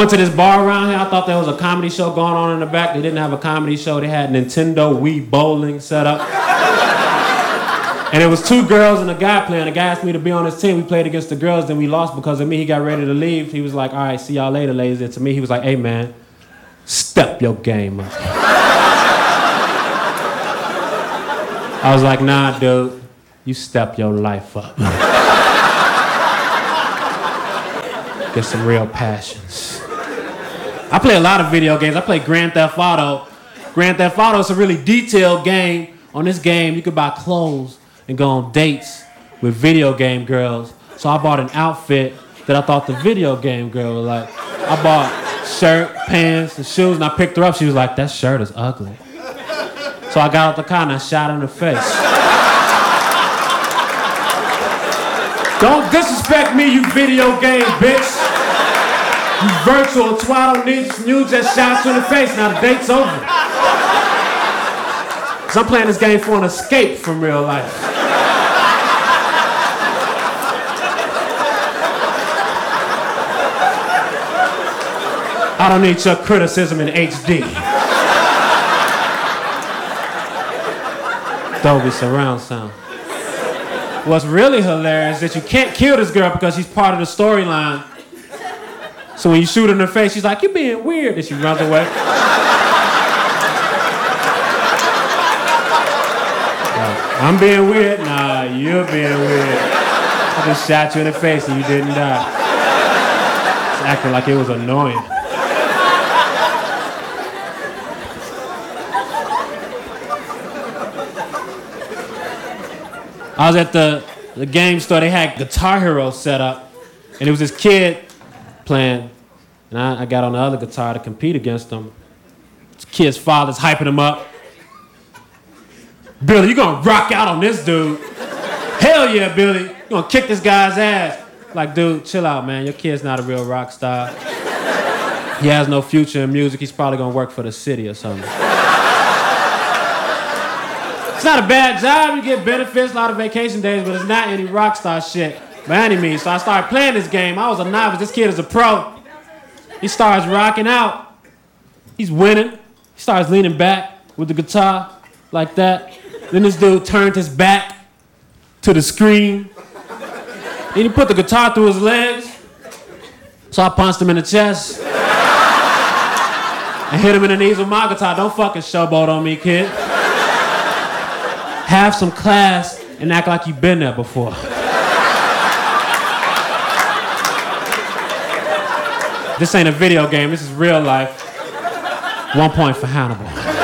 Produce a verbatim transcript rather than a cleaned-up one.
went to this bar around here. I thought there was a comedy show going on in the back. They didn't have a comedy show. They had Nintendo Wii bowling set up. And it was two girls and a guy playing. The guy asked me to be on his team. We played against the girls, then we lost because of me. He got ready to leave. He was like, all right, see y'all later, ladies. And to me, he was like, hey, man, step your game up. I was like, nah, dude, you step your life up. Get some real passions. I play a lot of video games. I play Grand Theft Auto. Grand Theft Auto is a really detailed game. On this game, you could buy clothes and go on dates with video game girls. So I bought an outfit that I thought the video game girl would like. I bought shirt, pants, and shoes, and I picked her up. She was like, that shirt is ugly. So I got out the car and I shot her in the face. Don't disrespect me, you video game bitch. You virtual twat, I don't need you, just shot you in the face. Now the date's over. Cause I'm playing this game for an escape from real life. I don't need your criticism in H D. Dolby surround sound. What's really hilarious is that you can't kill this girl because she's part of the storyline. So when you shoot her in the face, she's like, you're being weird. And she runs away. uh, I'm being weird? Nah, you're being weird. I just shot you in the face and you didn't die. It's acting like it was annoying. I was at the, the game store. They had Guitar Hero set up. And it was this kid playing. And I, I got on the other guitar to compete against him. This kid's father's hyping him up. Billy, you gonna rock out on this dude. Hell yeah, Billy. You gonna kick this guy's ass. Like, dude, chill out, man. Your kid's not a real rock star. He has no future in music. He's probably gonna work for the city or something. It's not a bad job. You get benefits, a lot of vacation days, but it's not any rock star shit by any means. So I started playing this game. I was a novice. This kid is a pro. He starts rocking out. He's winning. He starts leaning back with the guitar like that. Then this dude turned his back to the screen. Then he put the guitar through his legs. So I punched him in the chest. And hit him in the knees with my guitar. Don't fucking showboat on me, kid. Have some class and act like you've been there before. This ain't a video game, this is real life. One point for Hannibal.